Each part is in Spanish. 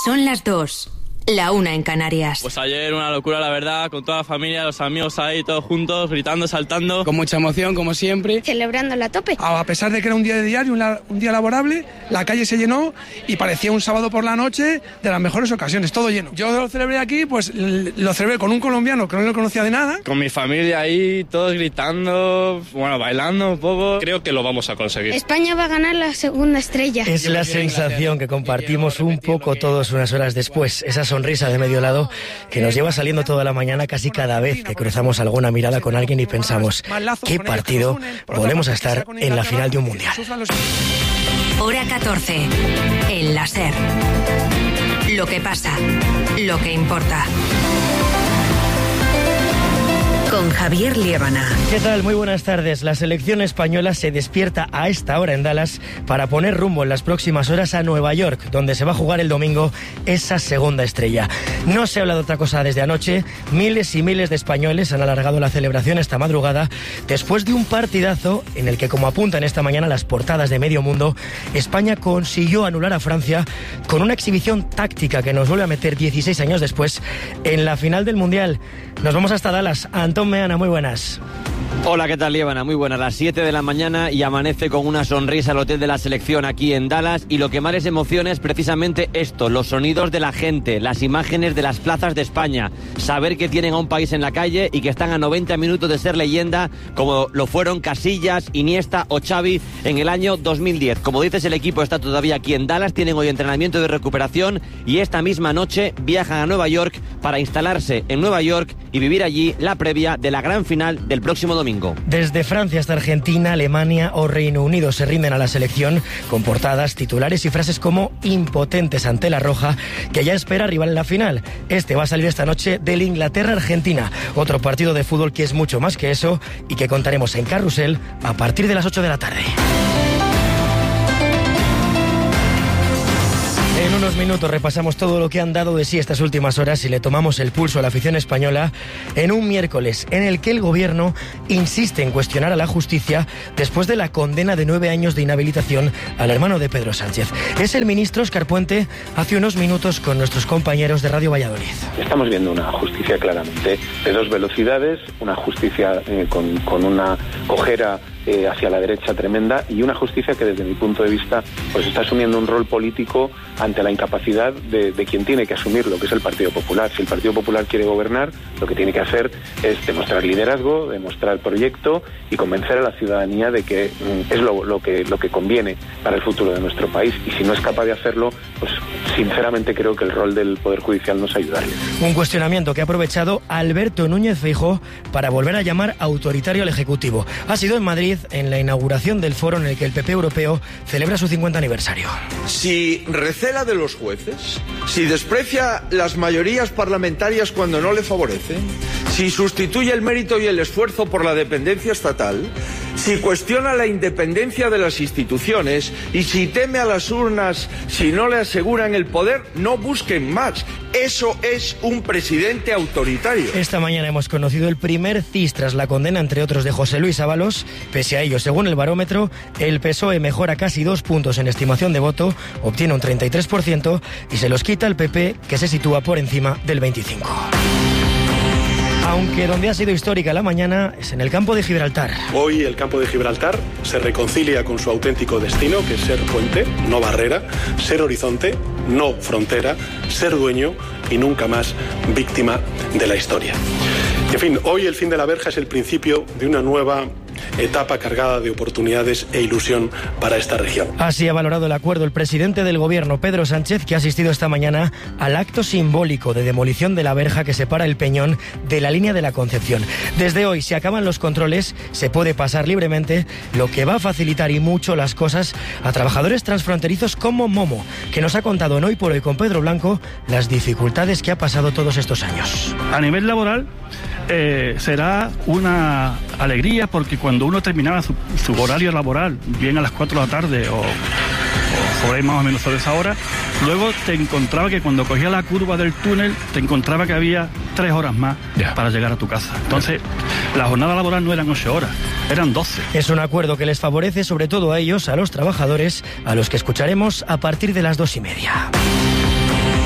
Son las 2, la 1 en Canarias. Pues ayer una locura, la verdad, con toda la familia, los amigos ahí, todos juntos, gritando, saltando. Con mucha emoción, como siempre. Celebrándola a tope. A pesar de que era un día de diario, un día laborable, la calle se llenó y parecía un sábado por la noche de las mejores ocasiones, todo lleno. Yo lo celebré aquí, pues lo celebré con un colombiano que no lo conocía de nada. Con mi familia ahí, todos gritando, bueno, bailando un poco. Creo que lo vamos a conseguir. España va a ganar la segunda estrella. Es la sensación que compartimos un poco todos unas horas después. Esa sonrisa de medio lado que nos lleva saliendo toda la mañana casi cada vez que cruzamos alguna mirada con alguien y pensamos, ¿qué partido? Volvemos a estar en la final de un mundial. Hora 14, el láser. Lo que pasa, lo que importa. Con Javier Liébana. ¿Qué tal? Muy buenas tardes. La selección española se despierta a esta hora en Dallas para poner rumbo en las próximas horas a Nueva York, donde se va a jugar el domingo esa segunda estrella. No se habla de otra cosa desde anoche. Miles y miles de españoles han alargado la celebración esta madrugada después de un partidazo en el que, como apuntan esta mañana las portadas de medio mundo, España consiguió anular a Francia con una exhibición táctica que nos vuelve a meter 16 años después en la final del Mundial. Nos vamos hasta Dallas. Antón Meana, muy buenas. Hola, ¿qué tal, Liébana? Muy buenas. Las 7 de la mañana y amanece con una sonrisa el hotel de la selección aquí en Dallas, y lo que más les emociona es precisamente esto, los sonidos de la gente, las imágenes de las plazas de España, saber que tienen a un país en la calle y que están a 90 minutos de ser leyenda, como lo fueron Casillas, Iniesta o Xavi en el año 2010. Como dices, el equipo está todavía aquí en Dallas, tienen hoy entrenamiento de recuperación y esta misma noche viajan a Nueva York para instalarse en Nueva York y vivir allí la previa de la gran final del próximo domingo. Desde Francia hasta Argentina, Alemania o Reino Unido se rinden a la selección con portadas, titulares y frases como impotentes ante la roja, que ya espera rival en la final. Este va a salir esta noche del Inglaterra-Argentina, otro partido de fútbol que es mucho más que eso y que contaremos en Carrusel a partir de las 8 de la tarde. En unos minutos repasamos todo lo que han dado de sí estas últimas horas y le tomamos el pulso a la afición española en un miércoles en el que el gobierno insiste en cuestionar a la justicia después de la condena de 9 años de inhabilitación al hermano de Pedro Sánchez. Es el ministro Óscar Puente hace unos minutos con nuestros compañeros de Radio Valladolid. Estamos viendo una justicia claramente de dos velocidades, una justicia con una cojera hacia la derecha tremenda, y una justicia que desde mi punto de vista pues está asumiendo un rol político ante la incapacidad de quien tiene que asumirlo, que es el Partido Popular. Si el Partido Popular quiere gobernar, lo que tiene que hacer es demostrar liderazgo, demostrar proyecto y convencer a la ciudadanía de que es lo que conviene para el futuro de nuestro país. Y si no es capaz de hacerlo, pues sinceramente creo que el rol del Poder Judicial no es ayudarle. Un cuestionamiento que ha aprovechado Alberto Núñez Feijóo para volver a llamar autoritario al Ejecutivo. Ha sido en Madrid, en la inauguración del foro en el que el PP europeo celebra su 50 aniversario. Si recela de los jueces, si desprecia las mayorías parlamentarias cuando no le favorecen, si sustituye el mérito y el esfuerzo por la dependencia estatal, si cuestiona la independencia de las instituciones y si teme a las urnas si no le aseguran el poder, no busquen más. Eso es un presidente autoritario. Esta mañana hemos conocido el primer CIS tras la condena, entre otros, de José Luis Ábalos. Pese a ello, según el barómetro, el PSOE mejora casi 2 puntos en estimación de voto, obtiene un 33% y se los quita el PP, que se sitúa por encima del 25%. Aunque donde ha sido histórica la mañana es en el campo de Gibraltar. Hoy el campo de Gibraltar se reconcilia con su auténtico destino, que es ser puente, no barrera, ser horizonte, no frontera, ser dueño y nunca más víctima de la historia. En fin, hoy el fin de la verja es el principio de una nueva etapa cargada de oportunidades e ilusión para esta región. Así ha valorado el acuerdo el presidente del gobierno, Pedro Sánchez, que ha asistido esta mañana al acto simbólico de demolición de la verja que separa el Peñón de la línea de la Concepción. Desde hoy, si acaban los controles, se puede pasar libremente, lo que va a facilitar y mucho las cosas a trabajadores transfronterizos como Momo, que nos ha contado en Hoy por Hoy con Pedro Blanco las dificultades que ha pasado todos estos años. A nivel laboral, será una alegría, porque cuando uno terminaba su horario laboral, bien a las 4 de la tarde o por ahí más o menos sobre esa hora, luego te encontraba que cuando cogía la curva del túnel, te encontraba que había 3 horas más para llegar a tu casa. Entonces, la jornada laboral no eran 8 horas, eran 12. Es un acuerdo que les favorece sobre todo a ellos, a los trabajadores, a los que escucharemos a partir de las 2:30.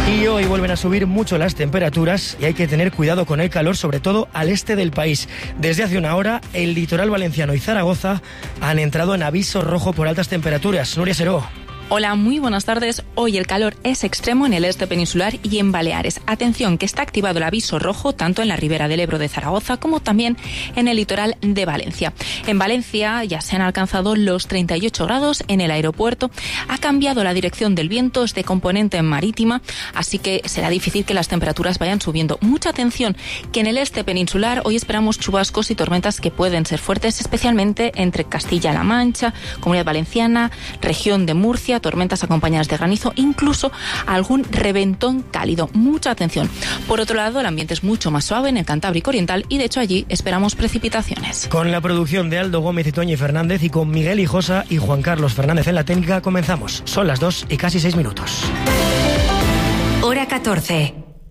Y hoy vuelven a subir mucho las temperaturas y hay que tener cuidado con el calor, sobre todo al este del país. Desde hace una hora, el litoral valenciano y Zaragoza han entrado en aviso rojo por altas temperaturas. Nuria Seró. Hola, muy buenas tardes. Hoy el calor es extremo en el este peninsular y en Baleares. Atención, que está activado el aviso rojo tanto en la ribera del Ebro de Zaragoza como también en el litoral de Valencia. En Valencia ya se han alcanzado los 38 grados en el aeropuerto. Ha cambiado la dirección del viento, es de componente marítima, así que será difícil que las temperaturas vayan subiendo. Mucha atención, que en el este peninsular hoy esperamos chubascos y tormentas que pueden ser fuertes, especialmente entre Castilla-La Mancha, Comunidad Valenciana, región de Murcia, tormentas acompañadas de granizo, incluso algún reventón cálido. Mucha atención. Por otro lado, el ambiente es mucho más suave en el Cantábrico Oriental y de hecho allí esperamos precipitaciones. Con la producción de Aldo Gómez y Toñi Fernández y con Miguel Hijosa y Juan Carlos Fernández en la técnica, comenzamos. Son las 2 y casi 6 minutos. Hora 14.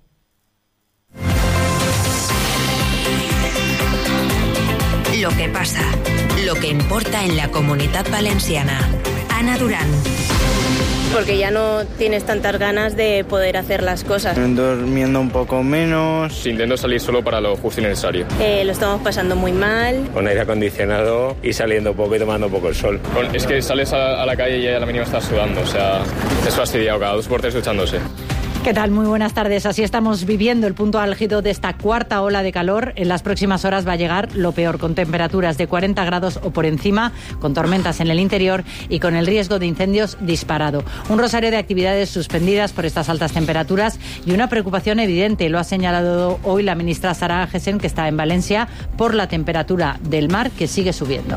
Lo que pasa, lo que importa en la Comunidad Valenciana. Ana Durán. Porque ya no tienes tantas ganas de poder hacer las cosas. Durmiendo un poco menos. Intento salir solo para lo justo y necesario. Lo estamos pasando muy mal. Con aire acondicionado y saliendo poco y tomando poco el sol. Es que sales a la calle y ya a la mínima estás sudando, o sea, es fastidiado, cada 2 por 3 duchándose. ¿Qué tal? Muy buenas tardes. Así estamos viviendo el punto álgido de esta cuarta ola de calor. En las próximas horas va a llegar lo peor, con temperaturas de 40 grados o por encima, con tormentas en el interior y con el riesgo de incendios disparado. Un rosario de actividades suspendidas por estas altas temperaturas y una preocupación evidente. Lo ha señalado hoy la ministra Sara Agesen, que está en Valencia, por la temperatura del mar que sigue subiendo.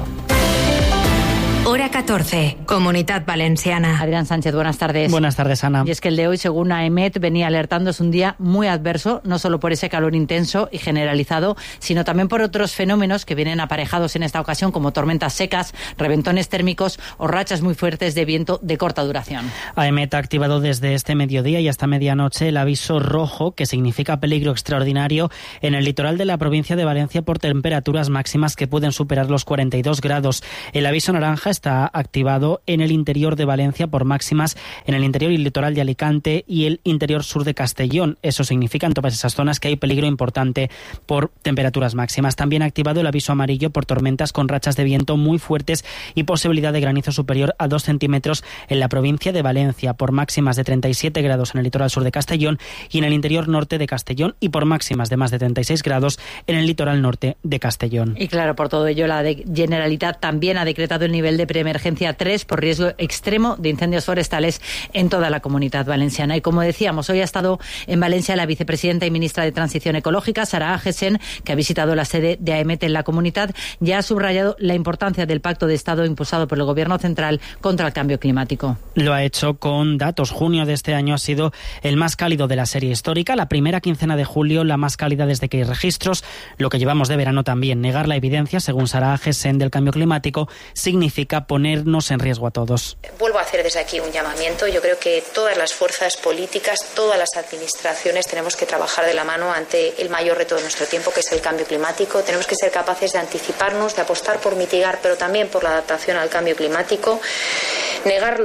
Hora 14, Comunidad Valenciana. Adrián Sánchez, buenas tardes. Buenas tardes, Ana. Y es que el de hoy, según AEMET, venía alertando, es un día muy adverso, no solo por ese calor intenso y generalizado, sino también por otros fenómenos que vienen aparejados en esta ocasión, como tormentas secas, reventones térmicos o rachas muy fuertes de viento de corta duración. AEMET ha activado desde este mediodía y hasta medianoche el aviso rojo, que significa peligro extraordinario, en el litoral de la provincia de Valencia por temperaturas máximas que pueden superar los 42 grados. El aviso naranja está activado en el interior de Valencia por máximas en el interior y litoral de Alicante y el interior sur de Castellón. Eso significa en todas esas zonas que hay peligro importante por temperaturas máximas. También ha activado el aviso amarillo por tormentas con rachas de viento muy fuertes y posibilidad de granizo superior a 2 centímetros en la provincia de Valencia, por máximas de 37 grados en el litoral sur de Castellón y en el interior norte de Castellón, y por máximas de más de 36 grados en el litoral norte de Castellón. Y claro, por todo ello, la Generalitat también ha decretado el nivel de preemergencia 3 por riesgo extremo de incendios forestales en toda la Comunidad Valenciana. Y como decíamos, hoy ha estado en Valencia la vicepresidenta y ministra de Transición Ecológica, Sara Agesen, que ha visitado la sede de AEMET en la comunidad, y ha subrayado la importancia del Pacto de Estado impulsado por el Gobierno central contra el cambio climático. Lo ha hecho con datos. Junio de este año ha sido el más cálido de la serie histórica. La primera quincena de julio, la más cálida desde que hay registros. Lo que llevamos de verano también. Negar la evidencia, según Sara Agesen, del cambio climático significa ponernos en riesgo a todos. Vuelvo a hacer desde aquí un llamamiento. Yo creo que todas las fuerzas políticas, todas las administraciones tenemos que trabajar de la mano ante el mayor reto de nuestro tiempo, que es el cambio climático. Tenemos que ser capaces de anticiparnos, de apostar por mitigar, pero también por la adaptación al cambio climático. Negar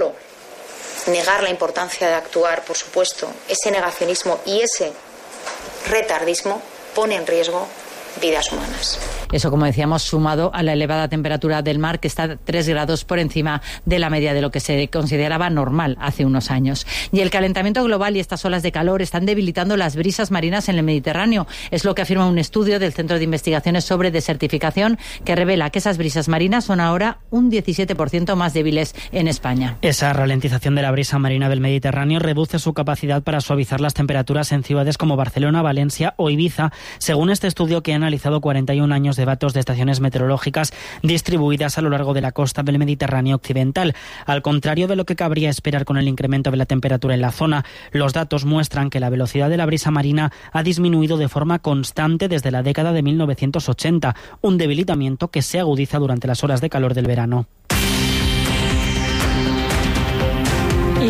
la importancia de actuar, por supuesto, ese negacionismo y ese retardismo pone en riesgo vidas humanas. Eso, como decíamos, sumado a la elevada temperatura del mar, que está 3 grados por encima de la media de lo que se consideraba normal hace unos años. Y el calentamiento global y estas olas de calor están debilitando las brisas marinas en el Mediterráneo. Es lo que afirma un estudio del Centro de Investigaciones sobre Desertificación, que revela que esas brisas marinas son ahora un 17% más débiles en España. Esa ralentización de la brisa marina del Mediterráneo reduce su capacidad para suavizar las temperaturas en ciudades como Barcelona, Valencia o Ibiza, según este estudio que ha analizado 41 años de datos de estaciones meteorológicas distribuidas a lo largo de la costa del Mediterráneo occidental. Al contrario de lo que cabría esperar con el incremento de la temperatura en la zona, los datos muestran que la velocidad de la brisa marina ha disminuido de forma constante desde la década de 1980, un debilitamiento que se agudiza durante las horas de calor del verano. Y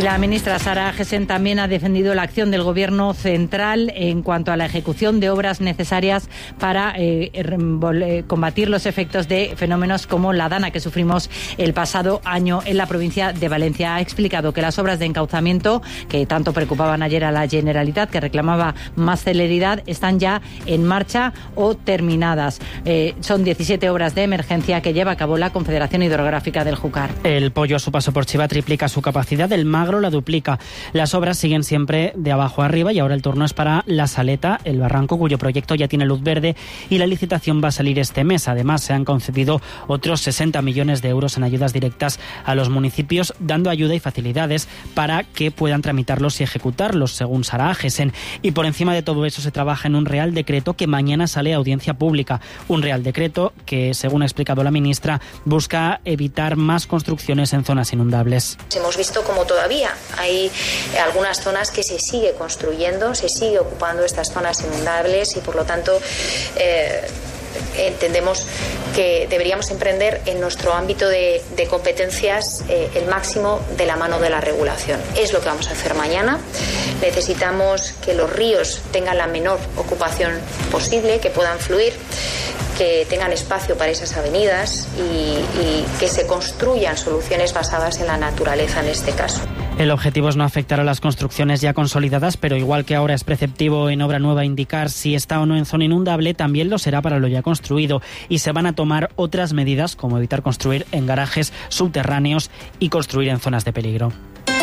la ministra Sara Agesen también ha defendido la acción del Gobierno central en cuanto a la ejecución de obras necesarias para combatir los efectos de fenómenos como la dana que sufrimos el pasado año en la provincia de Valencia. Ha explicado que las obras de encauzamiento que tanto preocupaban ayer a la Generalitat, que reclamaba más celeridad, están ya en marcha o terminadas. Son 17 obras de emergencia que lleva a cabo la Confederación Hidrográfica del Júcar. El Pollo a su paso por Chiva triplica su capacidad, el Magro la duplica. Las obras siguen siempre de abajo a arriba y ahora el turno es para La Saleta, el barranco, cuyo proyecto ya tiene luz verde y la licitación va a salir este mes. Además, se han concedido otros 60 millones de euros en ayudas directas a los municipios, dando ayuda y facilidades para que puedan tramitarlos y ejecutarlos, según Sara Agesen. Y por encima de todo eso se trabaja en un Real Decreto que mañana sale a audiencia pública. Un Real Decreto que, según ha explicado la ministra, busca evitar más construcciones en zonas inundables. Hemos visto como todavía hay algunas zonas que se sigue construyendo, se sigue ocupando estas zonas inundables y por lo tanto entendemos que deberíamos emprender en nuestro ámbito de competencias el máximo de la mano de la regulación. Es lo que vamos a hacer mañana. Necesitamos que los ríos tengan la menor ocupación posible, que puedan fluir, que tengan espacio para esas avenidas y que se construyan soluciones basadas en la naturaleza en este caso. El objetivo es no afectar a las construcciones ya consolidadas, pero igual que ahora es preceptivo en obra nueva indicar si está o no en zona inundable, también lo será para lo ya construido. Y se van a tomar otras medidas, como evitar construir en garajes subterráneos y construir en zonas de peligro.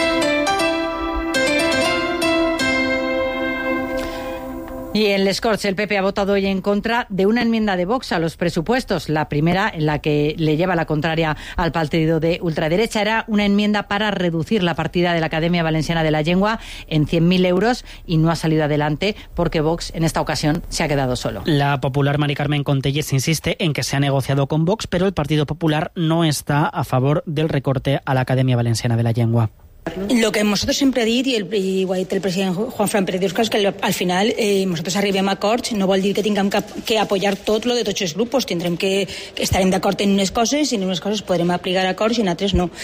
Y en Les Corts, el PP ha votado hoy en contra de una enmienda de Vox a los presupuestos. La primera, en la que le lleva la contraria al partido de ultraderecha, era una enmienda para reducir la partida de la Academia Valenciana de la Llengua en 100.000 euros y no ha salido adelante porque Vox en esta ocasión se ha quedado solo. La popular Mari Carmen Contelles insiste en que se ha negociado con Vox, pero el Partido Popular no está a favor del recorte a la Academia Valenciana de la Llengua. Lo que nosotros sempre he dit, i ho ha dit el president Juanfran Pérez-Diosca, és que al final nosaltres arribem a acords, no vol dir que tinguem que apoyar tot lo de tots els grups, tindrem que estarem d'acord en unes coses i en unes coses podrem aplicar acords i en altres no.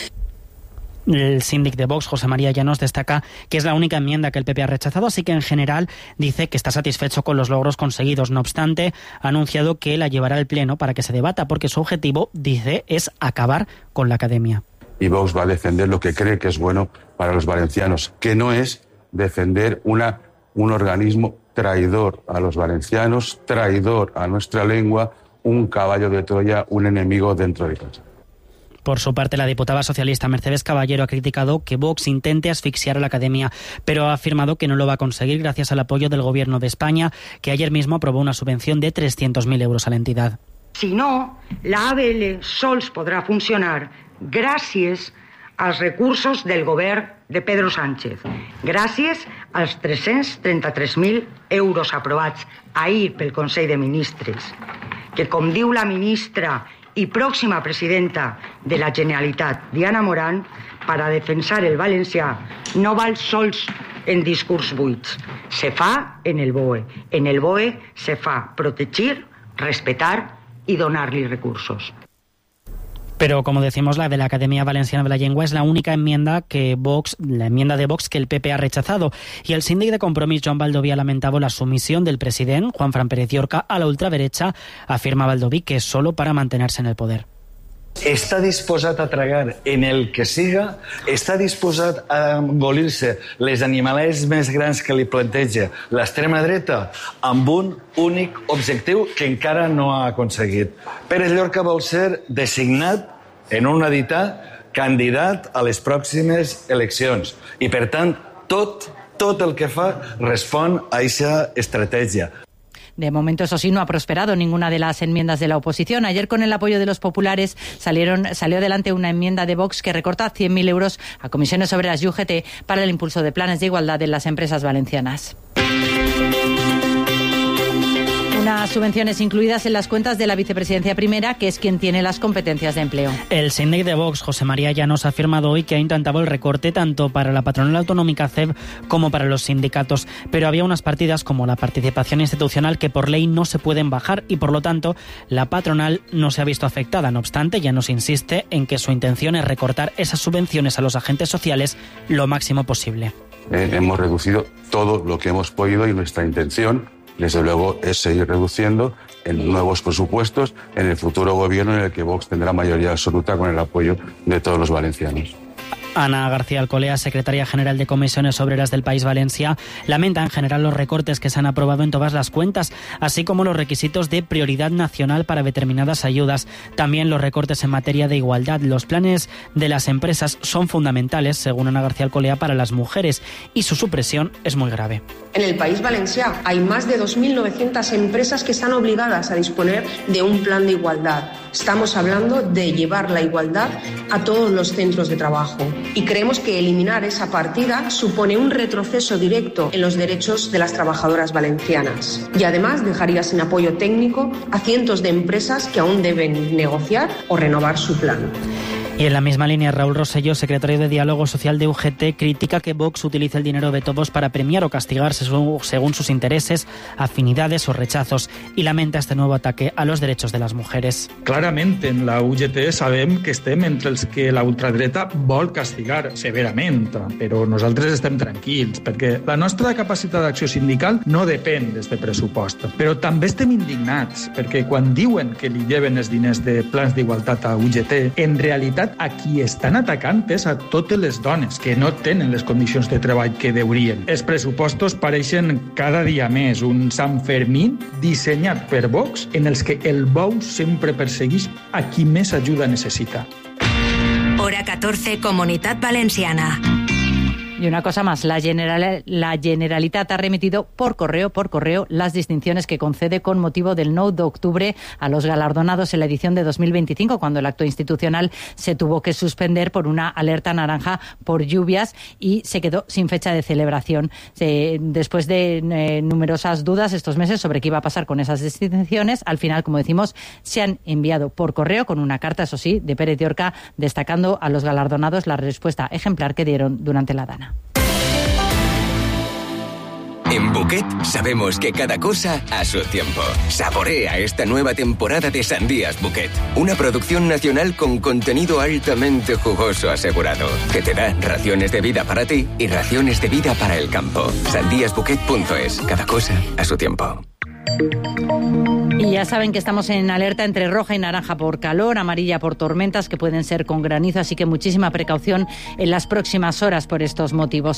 El síndic de Vox, José María Llanos, destaca que es la única enmienda que el PP ha rechazado, así que en general dice que está satisfecho con los logros conseguidos. No obstante, ha anunciado que la llevará al Pleno para que se debata, porque su objetivo, dice, es acabar con la Academia. Y Vox va a defender lo que cree que es bueno para los valencianos, que no es defender un organismo traidor a los valencianos, traidor a nuestra lengua, un caballo de Troya, un enemigo dentro de casa. Por su parte, la diputada socialista Mercedes Caballero ha criticado que Vox intente asfixiar a la Academia, pero ha afirmado que no lo va a conseguir gracias al apoyo del Gobierno de España, que ayer mismo aprobó una subvención de 300.000 euros a la entidad. Si no, la ABL sols podrà funcionar gràcies als recursos del govern de Pedro Sánchez, gràcies als 333.000 euros aprovats ahir pel Consell de Ministres, que, com diu la ministra i pròxima presidenta de la Generalitat, Diana Morán, per a defensar el valencià no val sols en discurs buits, se fa en el BOE. En el BOE se fa protegir, respetar y donar-li recursos. Pero, como decimos, la de la Academia Valenciana de la Llengua es la única enmienda la enmienda de Vox que el PP ha rechazado. Y el síndic de Compromís, Joan Baldoví, ha lamentado la sumisión del presidente, Juanfran Pérez-Diosca, a la ultraderecha. Afirma Baldoví que es solo para mantenerse en el poder. Està disposat a tragar en el que siga, està disposat a engolir-se les animalets més grans que li planteja l'extrema dreta amb un únic objectiu que encara no ha aconseguit. Pérez Llorca vol ser designat en un editat candidat a les pròximes eleccions i, per tant, tot el que fa respon a aquesta estratègia. De momento, eso sí, no ha prosperado ninguna de las enmiendas de la oposición. Ayer, con el apoyo de los populares, salió adelante una enmienda de Vox que recorta 100.000 euros a Comisiones Obreras y UGT para el impulso de planes de igualdad en las empresas valencianas. Unas subvenciones incluidas en las cuentas de la vicepresidencia primera, que es quien tiene las competencias de empleo. El síndic de Vox, José María Llanos, ha afirmado hoy que ha intentado el recorte tanto para la patronal autonómica CEB como para los sindicatos, pero había unas partidas como la participación institucional que por ley no se pueden bajar y por lo tanto la patronal no se ha visto afectada. No obstante, Llanos insiste en que su intención es recortar esas subvenciones a los agentes sociales lo máximo posible. Hemos reducido todo lo que hemos podido y nuestra intención, desde luego, es seguir reduciendo en nuevos presupuestos en el futuro gobierno en el que Vox tendrá mayoría absoluta con el apoyo de todos los valencianos. Ana García Alcolea, secretaria general de Comisiones Obreras del País Valencia, lamenta en general los recortes que se han aprobado en todas las cuentas, así como los requisitos de prioridad nacional para determinadas ayudas. También los recortes en materia de igualdad. Los planes de las empresas son fundamentales, según Ana García Alcolea, para las mujeres y su supresión es muy grave. En el País Valencià hay más de 2.900 empresas que están obligadas a disponer de un plan de igualdad. Estamos hablando de llevar la igualdad a todos los centros de trabajo. Y creemos que eliminar esa partida supone un retroceso directo en los derechos de las trabajadoras valencianas. Y además dejaría sin apoyo técnico a cientos de empresas que aún deben negociar o renovar su plan. Y en la misma línea, Raúl Rosselló, secretario de Diálogo Social de UGT, critica que Vox utilice el dinero de todos para premiar o castigar según sus intereses, afinidades o rechazos, y lamenta este nuevo ataque a los derechos de las mujeres. Clarament, en la UGT sabem que estem entre els que la ultradreta vol castigar severament, però nosaltres estem tranquils, perquè la nostra capacitat d'acció sindical no depèn d'aquest pressupost. Però també estem indignats, perquè quan diuen que li lleven els diners de plans d'igualtat a UGT, en realitat a qui estan atacant és a totes les dones que no tenen les condicions de treball que deurien. Els pressupostos pareixen cada dia més un Sant Fermín dissenyat per Vox en els que el bou sempre persegueix a qui més ajuda necessita. Hora 14, Comunitat Valenciana. Y una cosa más, la Generalitat ha remitido por correo las distinciones que concede con motivo del 9 de octubre a los galardonados en la edición de 2025, cuando el acto institucional se tuvo que suspender por una alerta naranja por lluvias y se quedó sin fecha de celebración. Después de numerosas dudas estos meses sobre qué iba a pasar con esas distinciones, al final, como decimos, se han enviado por correo con una carta, eso sí, de Pérez de Orca, destacando a los galardonados la respuesta ejemplar que dieron durante la Dana. En Bouquet sabemos que cada cosa a su tiempo. Saborea esta nueva temporada de Sandías Bouquet, una producción nacional con contenido altamente jugoso asegurado, que te da raciones de vida para ti y raciones de vida para el campo. Sandíasbouquet.es, cada cosa a su tiempo. Y ya saben que estamos en alerta entre roja y naranja por calor, amarilla por tormentas que pueden ser con granizo, así que muchísima precaución en las próximas horas por estos motivos.